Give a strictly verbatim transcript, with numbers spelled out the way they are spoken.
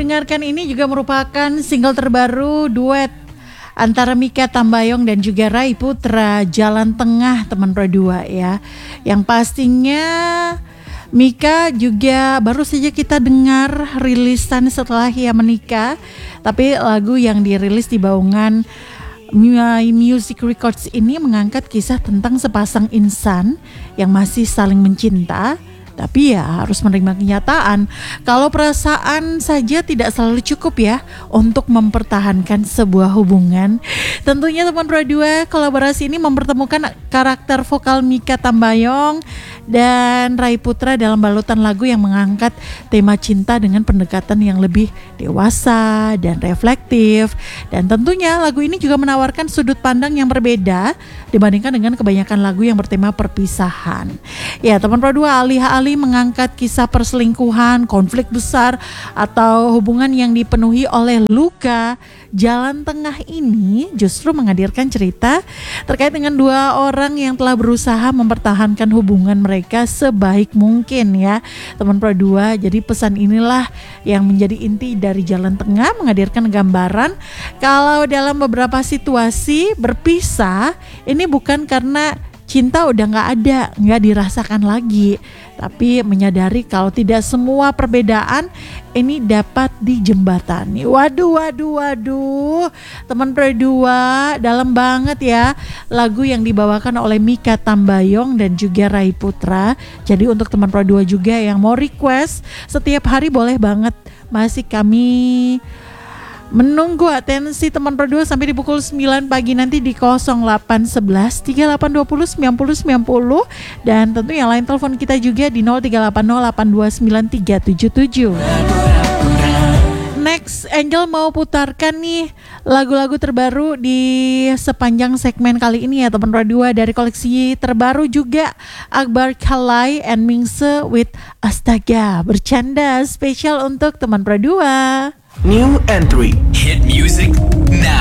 dengarkan ini juga merupakan single terbaru duet antara Mikha Tambayong dan juga Rai Putra, Jalan Tengah teman Pro dua ya. Yang pastinya Mikha juga baru saja kita dengar rilisan setelah ia menikah, tapi lagu yang dirilis di baungan My Music Records ini mengangkat kisah tentang sepasang insan yang masih saling mencinta, tapi ya harus menerima kenyataan kalau perasaan saja tidak selalu cukup ya untuk mempertahankan sebuah hubungan. Tentunya teman Pro dua, kolaborasi ini mempertemukan karakter vokal Mikha Tambayong dan Rai Putra dalam balutan lagu yang mengangkat tema cinta dengan pendekatan yang lebih dewasa dan reflektif. Dan tentunya lagu ini juga menawarkan sudut pandang yang berbeda dibandingkan dengan kebanyakan lagu yang bertema perpisahan. Ya teman Pro dua, alih-alih mengangkat kisah perselingkuhan, konflik besar, atau hubungan yang dipenuhi oleh luka, Jalan Tengah ini justru menghadirkan cerita terkait dengan dua orang yang telah berusaha mempertahankan hubungan mereka sebaik mungkin ya teman Pro dua. Jadi pesan inilah yang menjadi inti dari Jalan Tengah, menghadirkan gambaran kalau dalam beberapa situasi berpisah ini bukan karena cinta udah gak ada, gak dirasakan lagi, tapi menyadari kalau tidak semua perbedaan ini dapat dijembatani. Waduh, waduh, waduh, teman Pro dua, dalam banget ya lagu yang dibawakan oleh Mikha Tambayong dan juga Rai Putra. Jadi untuk teman Pro dua juga yang mau request setiap hari boleh banget, masih kami menunggu atensi teman Pro dua sampai di pukul sembilan pagi nanti di nol delapan satu satu tiga delapan dua nol sembilan nol sembilan nol, dan tentu yang lain telepon kita juga di nol tiga delapan nol delapan dua sembilan tiga tujuh tujuh. Next, Angel mau putarkan nih lagu-lagu terbaru di sepanjang segmen kali ini ya teman Pro dua, dari koleksi terbaru juga Akbar Khalai and Mingse with Astaga, bercanda spesial untuk teman Pro dua. New entry, hit music